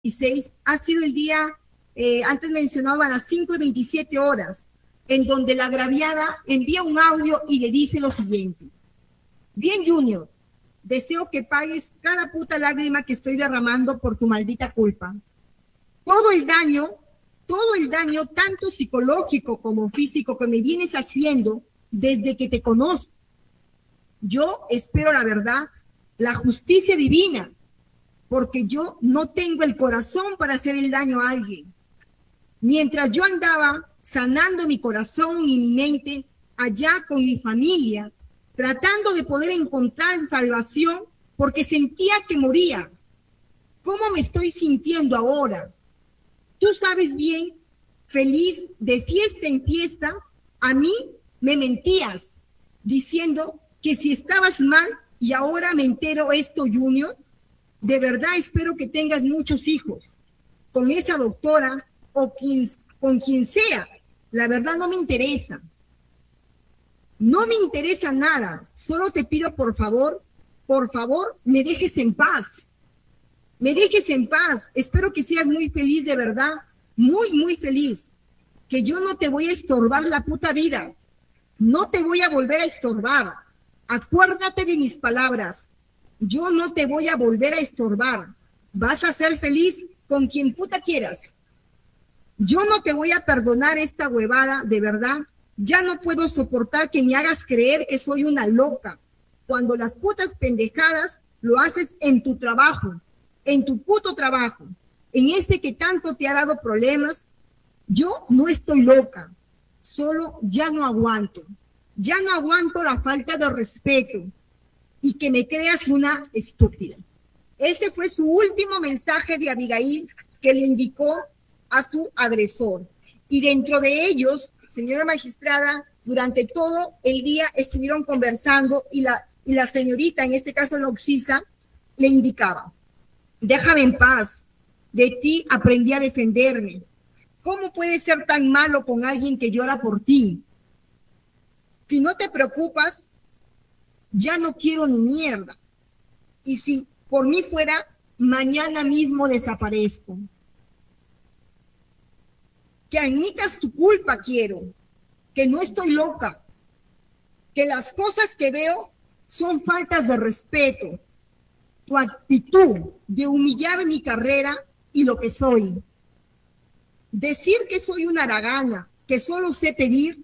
16 ha sido el día, antes mencionaba, a las 5:27, en donde la agraviada envía un audio y le dice lo siguiente: bien, Junior, deseo que pagues cada puta lágrima que estoy derramando por tu maldita culpa. Todo el daño, tanto psicológico como físico, que me vienes haciendo desde que te conozco. Yo espero la verdad, la justicia divina, porque yo no tengo el corazón para hacer el daño a alguien. Mientras yo andaba sanando mi corazón y mi mente allá con mi familia, tratando de poder encontrar salvación, porque sentía que moría. ¿Cómo me estoy sintiendo ahora? Tú sabes bien, feliz de fiesta en fiesta, a mí me mentías, diciendo que si estabas mal, y ahora me entero esto, Junior. De verdad espero que tengas muchos hijos con esa doctora o con quien sea. La verdad no me interesa. No me interesa nada. Solo te pido, por favor, me dejes en paz. Me dejes en paz. Espero que seas muy feliz, de verdad. Muy, muy feliz. Que yo no te voy a estorbar la puta vida. No te voy a volver a estorbar. Acuérdate de mis palabras. Yo no te voy a volver a estorbar. Vas a ser feliz con quien puta quieras. Yo no te voy a perdonar esta huevada, de verdad. Ya no puedo soportar que me hagas creer que soy una loca, cuando las putas pendejadas lo haces en tu trabajo, en tu puto trabajo, en ese que tanto te ha dado problemas. Yo no estoy loca, solo ya no aguanto la falta de respeto y que me creas una estúpida. Ese fue su último mensaje de Abigail que le indicó a su agresor. Y dentro de ellos, señora magistrada, durante todo el día estuvieron conversando y la señorita, en este caso la Oxisa, le indicaba: déjame en paz, de ti aprendí a defenderme. ¿Cómo puedes ser tan malo con alguien que llora por ti? Si no te preocupas, ya no quiero ni mierda. Y si por mí fuera, mañana mismo desaparezco. Que admitas tu culpa quiero, que no estoy loca, que las cosas que veo son faltas de respeto, tu actitud de humillar mi carrera y lo que soy. Decir que soy una haragana, que solo sé pedir,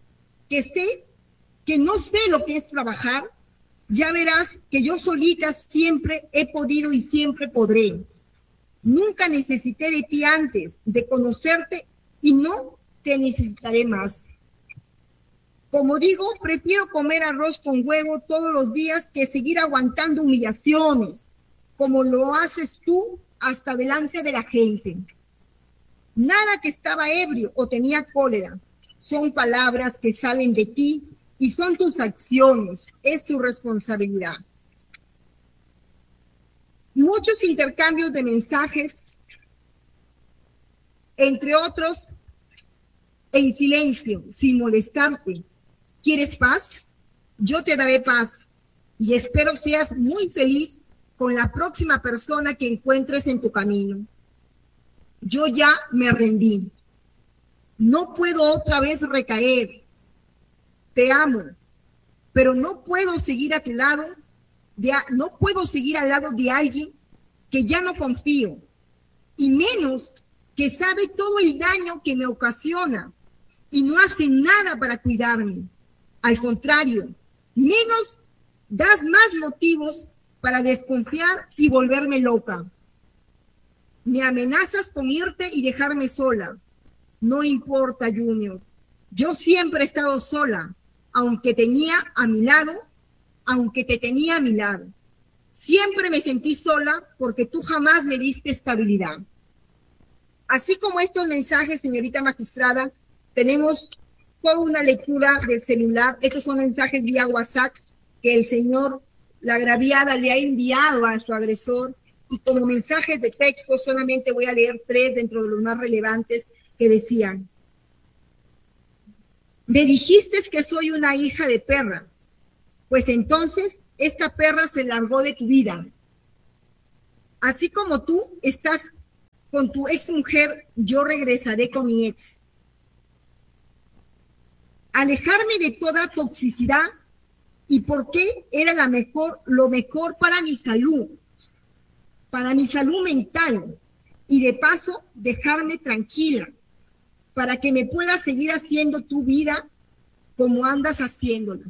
que no sé lo que es trabajar. Ya verás que yo solita siempre he podido y siempre podré. Nunca necesité de ti antes de conocerte y no te necesitaré más. Como digo, prefiero comer arroz con huevo todos los días que seguir aguantando humillaciones, como lo haces tú hasta delante de la gente. Nada que estaba ebrio o tenía cólera. Son palabras que salen de ti y son tus acciones, es tu responsabilidad. Muchos intercambios de mensajes, entre otros, en silencio, sin molestarte. ¿Quieres paz? Yo te daré paz y espero seas muy feliz con la próxima persona que encuentres en tu camino. Yo ya me rendí. No puedo otra vez recaer. Te amo, pero no puedo seguir a tu lado, no puedo seguir al lado de alguien que ya no confío, y menos que sabe todo el daño que me ocasiona y no hace nada para cuidarme. Al contrario, menos das más motivos para desconfiar y volverme loca. Me amenazas con irte y dejarme sola. No importa, Junior. Yo siempre he estado sola, aunque te tenía a mi lado. Siempre me sentí sola porque tú jamás me diste estabilidad. Así como estos mensajes, señorita magistrada, tenemos toda una lectura del celular. Estos son mensajes vía WhatsApp que el señor, la agraviada, le ha enviado a su agresor, y como mensajes de texto solamente voy a leer 3 dentro de los más relevantes que decían: me dijiste que soy una hija de perra, pues entonces esta perra se largó de tu vida. Así como tú estás con tu ex mujer, yo regresaré con mi ex. Alejarme de toda toxicidad y porque era lo mejor para mi salud mental, y de paso dejarme tranquila para que me puedas seguir haciendo tu vida como andas haciéndola.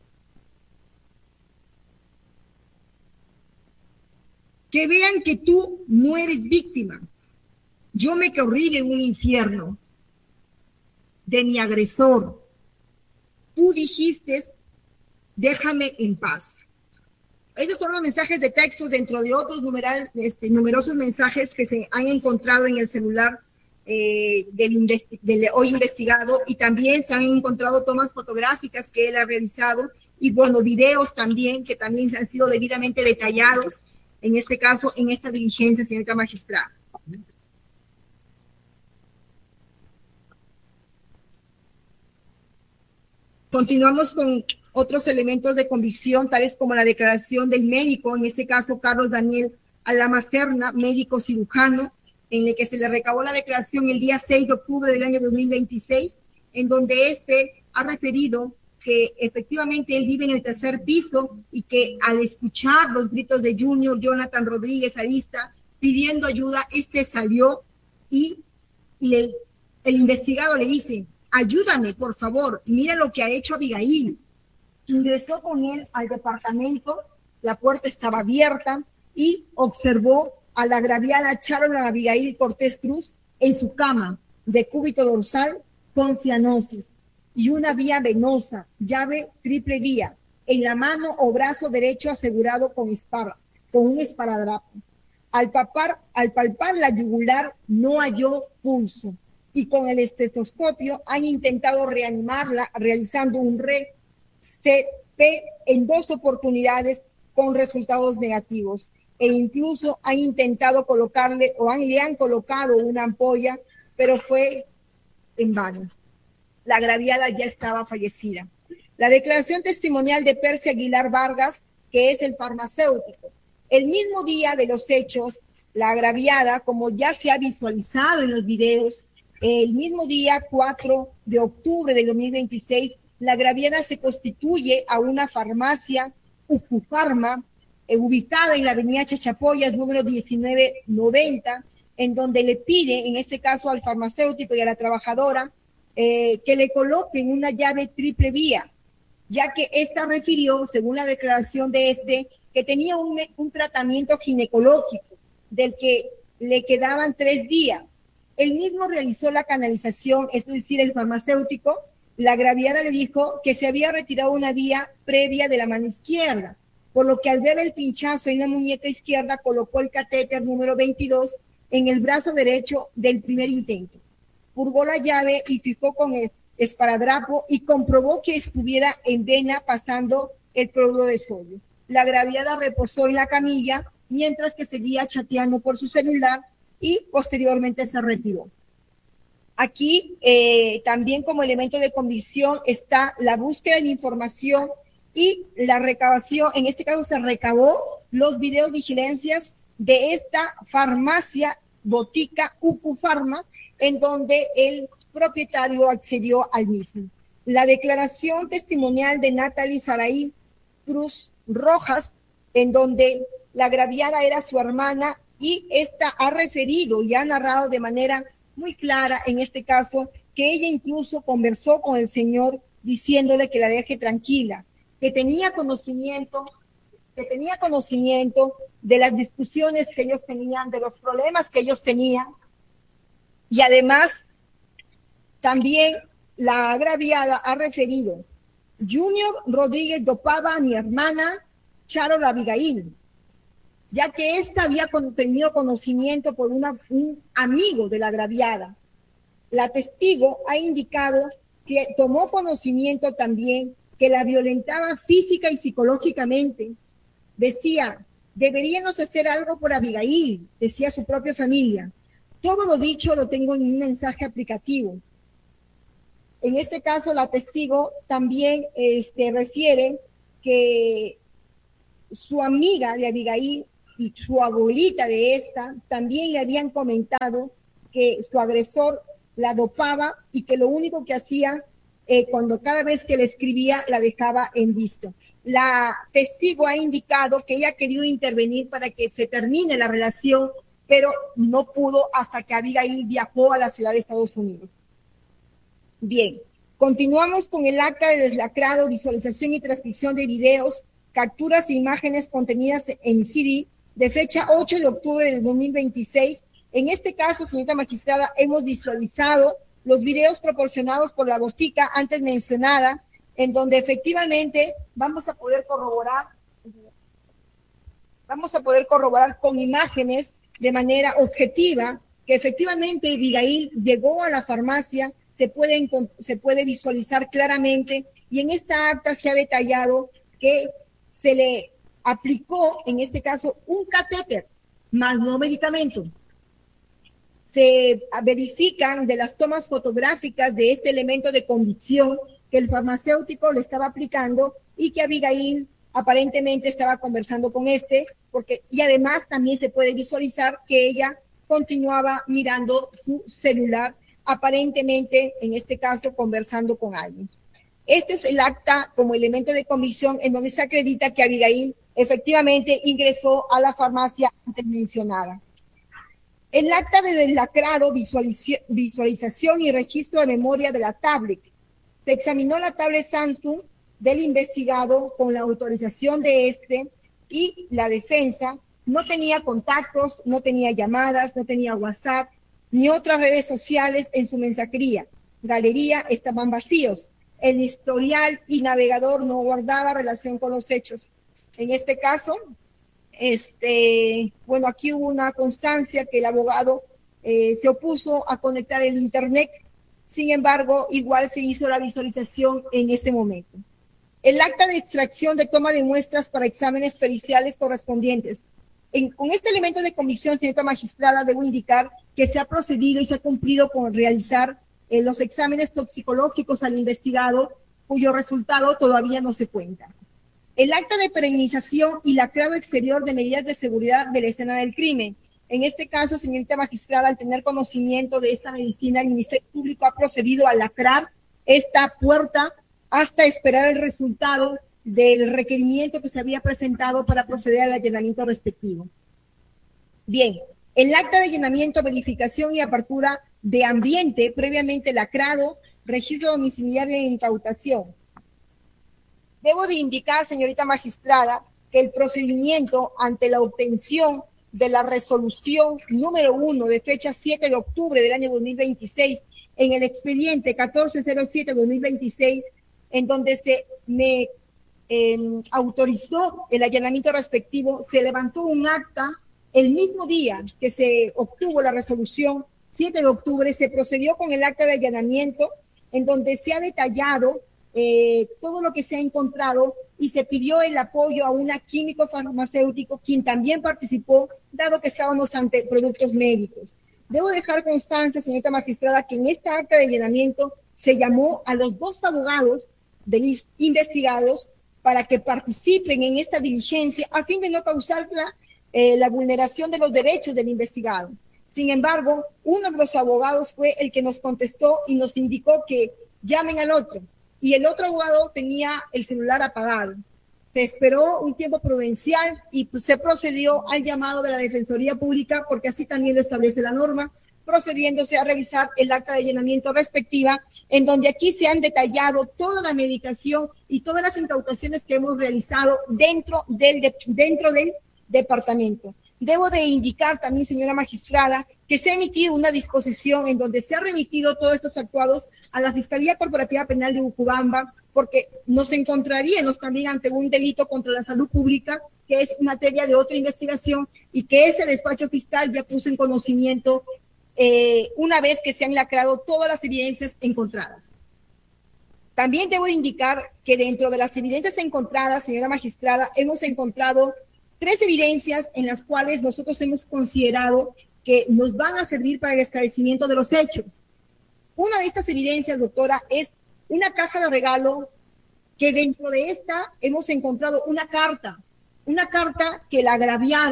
Que vean que tú no eres víctima. Yo me corrí de un infierno, de mi agresor. Tú dijiste, déjame en paz. Estos son los mensajes de texto dentro de otros numerosos mensajes que se han encontrado en el celular del hoy investigado, y también se han encontrado tomas fotográficas que él ha realizado y bueno, videos también que también han sido debidamente detallados, en este caso, en esta diligencia, señorita magistrada. Continuamos con otros elementos de convicción, tales como la declaración del médico, en este caso Carlos Daniel Alama Serna, médico cirujano, en el que se le recabó la declaración el día 6 de octubre del año 2026, en donde ha referido que efectivamente él vive en el tercer piso y que al escuchar los gritos de Junior Jonathan Rodríguez Arista pidiendo ayuda, salió y el investigado le dice: ayúdame, por favor, mira lo que ha hecho Abigail. Ingresó con él al departamento, la puerta estaba abierta y observó a la agraviada Charola Abigail Cortés Cruz en su cama de cúbito dorsal con cianosis y una vía venosa, llave triple vía, en la mano o brazo derecho asegurado con un esparadrapo. Al palpar la yugular no halló pulso y con el estetoscopio han intentado reanimarla realizando un RCP en 2 oportunidades con resultados negativos, e incluso han intentado le han colocado una ampolla, pero fue en vano. La agraviada ya estaba fallecida. La declaración testimonial de Percy Aguilar Vargas, que es el farmacéutico. El mismo día de los hechos, la agraviada, como ya se ha visualizado en los videos, el mismo día 4 de octubre de 2026, la agraviada se constituye a una farmacia, Ucufarma, ubicada en la avenida Chachapoyas, número 1990, en donde le pide, en este caso al farmacéutico y a la trabajadora, que le coloquen una llave triple vía, ya que esta refirió, según la declaración de que tenía un tratamiento ginecológico del que le quedaban 3 días. Él mismo realizó la canalización, es decir, el farmacéutico. La agraviada le dijo que se había retirado una vía previa de la mano izquierda, por lo que al ver el pinchazo en la muñeca izquierda colocó el catéter número 22 en el brazo derecho del primer intento. Purgó la llave y fijó con el esparadrapo y comprobó que estuviera en vena pasando el cloruro de sodio. La agraviada reposó en la camilla mientras que seguía chateando por su celular y posteriormente se retiró. Aquí también como elemento de convicción está la búsqueda de información y la recabación. En este caso se recabó los videos vigilancias de esta farmacia botica Ucufarma, en donde el propietario accedió al mismo. La declaración testimonial de Natalie Saraí Cruz Rojas, en donde la agraviada era su hermana, y esta ha referido y ha narrado de manera muy clara, en este caso, que ella incluso conversó con el señor diciéndole que la deje tranquila, que tenía conocimiento de las discusiones que ellos tenían, de los problemas que ellos tenían, y además también la agraviada ha referido: Junior Rodríguez dopaba a mi hermana Charola Abigail, ya que ésta había tenido conocimiento por un amigo de la agraviada. La testigo ha indicado que tomó conocimiento también que la violentaba física y psicológicamente. Decía: deberíamos hacer algo por Abigail, decía su propia familia. Todo lo dicho lo tengo en un mensaje aplicativo. En este caso, la testigo también refiere que su amiga de Abigail y su abuelita de esta también le habían comentado que su agresor la dopaba y que lo único que hacía cuando cada vez que le escribía la dejaba en visto. La testigo ha indicado que ella ha querido intervenir para que se termine la relación, pero no pudo hasta que Abigail viajó a la ciudad de Estados Unidos. Bien, continuamos con el acta de deslacrado, visualización y transcripción de videos, capturas e imágenes contenidas en CD de fecha 8 de octubre del 2026. En este caso, señorita magistrada, hemos visualizado los videos proporcionados por la botica antes mencionada, en donde efectivamente vamos a poder corroborar con imágenes de manera objetiva que efectivamente Abigail llegó a la farmacia, se puede visualizar claramente, y en esta acta se ha detallado que se le aplicó, en este caso, un catéter, más no medicamento. Se verifican de las tomas fotográficas de este elemento de convicción que el farmacéutico le estaba aplicando y que Abigail aparentemente estaba conversando con y además también se puede visualizar que ella continuaba mirando su celular, aparentemente, en este caso, conversando con alguien. Este es el acta como elemento de convicción en donde se acredita que Abigail efectivamente ingresó a la farmacia antes mencionada. El acta de deslacrado, visualización y registro de memoria de la tablet. Se examinó la tablet Samsung del investigado con la autorización de y la defensa. No tenía contactos, no tenía llamadas, no tenía WhatsApp, ni otras redes sociales en su mensajería. Galería estaban vacíos. El historial y navegador no guardaba relación con los hechos. En este caso, aquí hubo una constancia que el abogado se opuso a conectar el internet. Sin embargo, igual se hizo la visualización en este momento. El acta de extracción de toma de muestras para exámenes periciales correspondientes. Con este elemento de convicción, señora magistrada, debo indicar que se ha procedido y se ha cumplido con realizar los exámenes toxicológicos al investigado, cuyo resultado todavía no se cuenta. El acta de perenización y lacrado exterior de medidas de seguridad de la escena del crimen. En este caso, señorita magistrada, al tener conocimiento de esta medicina, el Ministerio Público ha procedido a lacrar esta puerta hasta esperar el resultado del requerimiento que se había presentado para proceder al allanamiento respectivo. Bien, el acta de allanamiento, verificación y apertura de ambiente previamente lacrado, registro domiciliario e incautación. Debo de indicar, señorita magistrada, que el procedimiento ante la obtención de la resolución número 1 de fecha 7 de octubre del año 2026 en el expediente 1407-2026, en donde se me autorizó el allanamiento respectivo, se levantó un acta el mismo día que se obtuvo la resolución 7 de octubre, se procedió con el acta de allanamiento en donde se ha detallado todo lo que se ha encontrado y se pidió el apoyo a una químico farmacéutico, quien también participó, dado que estábamos ante productos médicos. Debo dejar constancia, señorita magistrada, que en esta acta de allanamiento se llamó a los dos abogados de los investigados para que participen en esta diligencia a fin de no causar la vulneración de los derechos del investigado. Sin embargo, uno de los abogados fue el que nos contestó y nos indicó que llamen al otro, y el otro abogado tenía el celular apagado. Se esperó un tiempo prudencial y pues, se procedió al llamado de la Defensoría Pública, porque así también lo establece la norma, procediéndose a revisar el acta de allanamiento respectiva, en donde aquí se han detallado toda la medicación y todas las incautaciones que hemos realizado dentro del departamento. Debo de indicar también, señora magistrada, que se ha emitido una disposición en donde se ha remitido todos estos actuados a la Fiscalía Corporativa Penal de Ucubamba, porque nos encontraríamos también ante un delito contra la salud pública, que es materia de otra investigación, y que ese despacho fiscal ya puso en conocimiento una vez que se han lacrado todas las evidencias encontradas. También debo indicar que dentro de las evidencias encontradas, señora magistrada, hemos encontrado 3 evidencias en las cuales nosotros hemos considerado que nos van a servir para el esclarecimiento de los hechos. Una de estas evidencias, doctora, es una caja de regalo que dentro de esta hemos encontrado una carta que la agraviada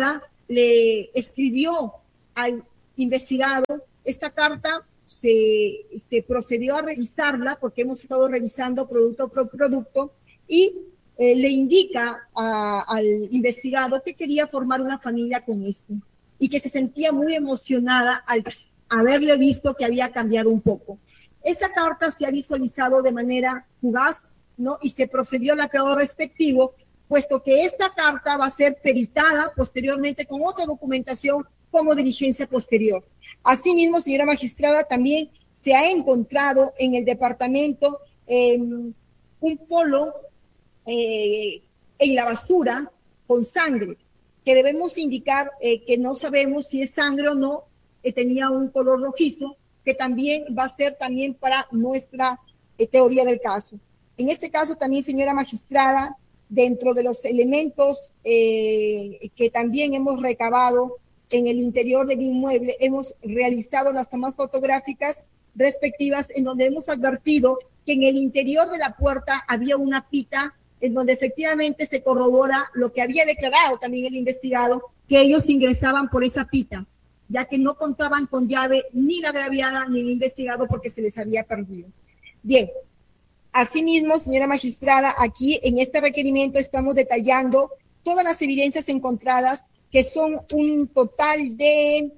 le escribió al investigado. Esta carta se procedió a revisarla porque hemos estado revisando producto por producto y le indica al investigado que quería formar una familia con esto y que se sentía muy emocionada al haberle visto que había cambiado un poco. Esa carta se ha visualizado de manera fugaz, ¿no? Y se procedió al acreedor respectivo, puesto que esta carta va a ser peritada posteriormente con otra documentación como diligencia posterior. Asimismo, señora magistrada, también se ha encontrado en el departamento un polo en la basura con sangre, que debemos indicar que no sabemos si es sangre o no, tenía un color rojizo, que también va a ser también para nuestra teoría del caso. En este caso también, señora magistrada, dentro de los elementos que también hemos recabado en el interior del inmueble, hemos realizado las tomas fotográficas respectivas en donde hemos advertido que en el interior de la puerta había una pita en donde efectivamente se corrobora lo que había declarado también el investigado, que ellos ingresaban por esa pita, ya que no contaban con llave ni la agraviada ni el investigado porque se les había perdido. Bien, asimismo, señora magistrada, aquí en este requerimiento estamos detallando todas las evidencias encontradas, que son un total de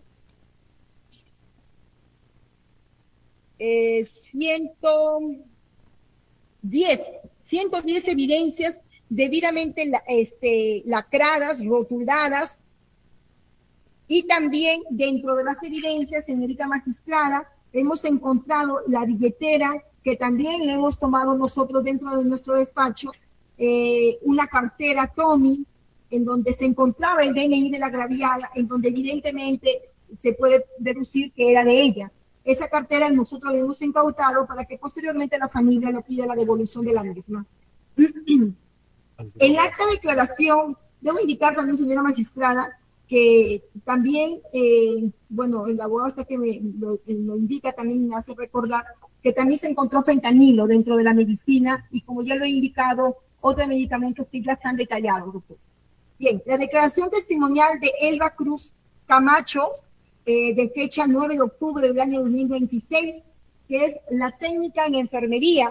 110 evidencias debidamente lacradas, rotuladas, y también dentro de las evidencias, señorita magistrada, hemos encontrado la billetera que también le hemos tomado nosotros dentro de nuestro despacho, una cartera Tommy, en donde se encontraba el DNI de la agraviada, en donde evidentemente se puede deducir que era de ella. Esa cartera nosotros la hemos incautado para que posteriormente la familia le pida la devolución de la misma. El acta de declaración, debo indicar también, señora magistrada, que también, bueno, el abogado hasta que lo indica también me hace recordar que también se encontró fentanilo dentro de la medicina y como ya lo he indicado, otros medicamentos que ya están detallados, doctor. Bien, la declaración testimonial de Elba Cruz Camacho, de fecha 9 de octubre del año 2026, que es la técnica en enfermería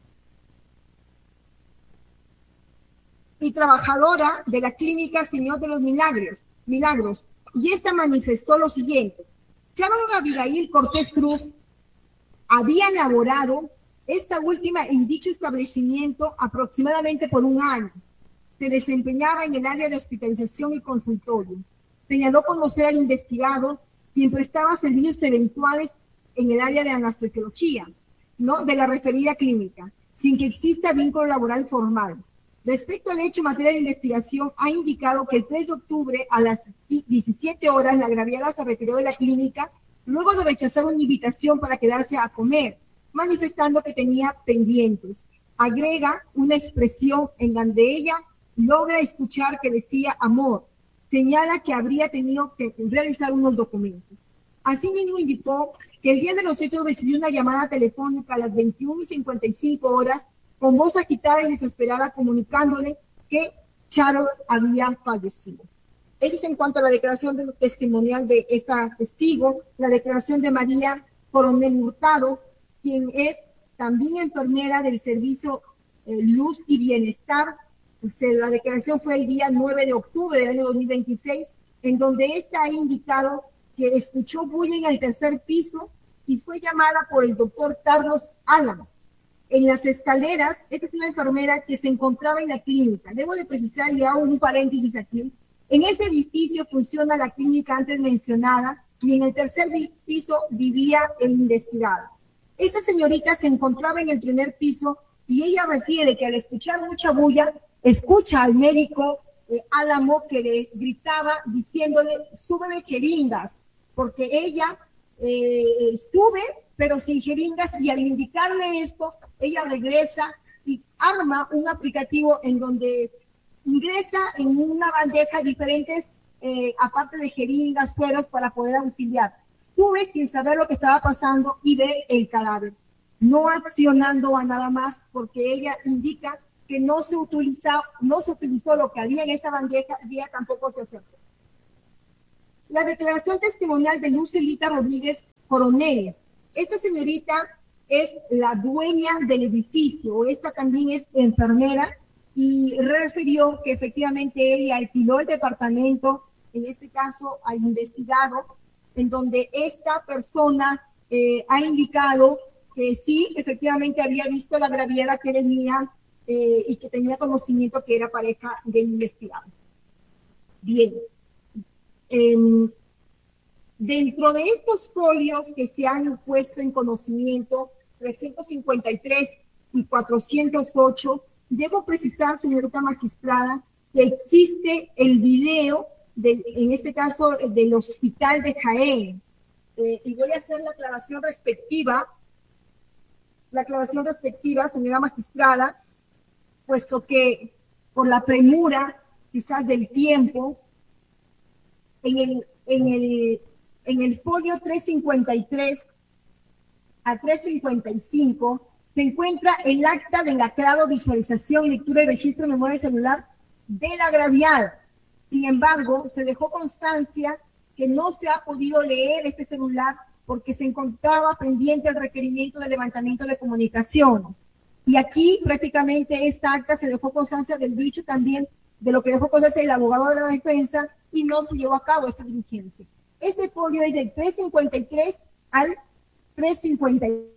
y trabajadora de la clínica Señor de los Milagros, y esta manifestó lo siguiente: Sharon Abigail Cortés Cruz había laborado esta última en dicho establecimiento aproximadamente por un año. Se desempeñaba en el área de hospitalización y consultorio. Señaló conocer al investigado, quien prestaba servicios eventuales en el área de anestesiología, ¿no?, de la referida clínica, sin que exista vínculo laboral formal. Respecto al hecho materia de investigación, ha indicado que el 3 de octubre a las 17 horas la agraviada se retiró de la clínica luego de rechazar una invitación para quedarse a comer, manifestando que tenía pendientes. Agrega una expresión en donde ella logra escuchar que decía amor. Señala que habría tenido que realizar unos documentos. Asimismo indicó que el día de los hechos recibió una llamada telefónica a las 21:55 con voz agitada y desesperada comunicándole que Sharon había fallecido. Eso es en cuanto a la declaración testimonial de esta testigo. La declaración de María Coronel Hurtado, quien es también enfermera del servicio Luz y Bienestar. La declaración fue el día 9 de octubre del año 2026, en donde esta ha indicado que escuchó bullying al tercer piso y fue llamada por el doctor Carlos Álamo. En las escaleras, esta es una enfermera que se encontraba en la clínica. Debo de precisar, y hago un paréntesis aquí. En ese edificio funciona la clínica antes mencionada y en el tercer piso vivía el investigado. Esta señorita se encontraba en el primer piso y ella refiere que al escuchar mucha bulla, escucha al médico Álamo que le gritaba diciéndole, súbeme jeringas, porque ella sube pero sin jeringas, y al indicarle esto, ella regresa y arma un aplicativo en donde ingresa en una bandeja diferentes, aparte de jeringas, sueros, para poder auxiliar. Sube sin saber lo que estaba pasando y ve el cadáver, no accionando a nada más, porque ella indica que no se utilizó lo que había en esa bandeja y ella tampoco se acercó. La declaración testimonial de Luz Celita Rodríguez Coronel. Esta señorita es la dueña del edificio, esta también es enfermera, y refirió que efectivamente ella alquiló el departamento, en este caso al investigado, en donde esta persona ha indicado que sí, efectivamente había visto la graviera que venía y que tenía conocimiento que era pareja del investigado. Bien. Dentro de estos folios que se han puesto en conocimiento, 353 y 408, debo precisar, señorita magistrada, que existe el video, en este caso, del hospital de Jaén. Y voy a hacer la aclaración respectiva, señora magistrada, puesto que por la premura, quizás del tiempo, en el folio 353 a 355 se encuentra el acta de lacrado, visualización, lectura y registro de memoria celular de la agraviada. Sin embargo, se dejó constancia que no se ha podido leer este celular porque se encontraba pendiente el requerimiento de levantamiento de comunicaciones. Y aquí prácticamente esta acta se dejó constancia del dicho también de lo que dejó constancia el abogado de la defensa y no se llevó a cabo esta diligencia. Este folio es del 353 al 355.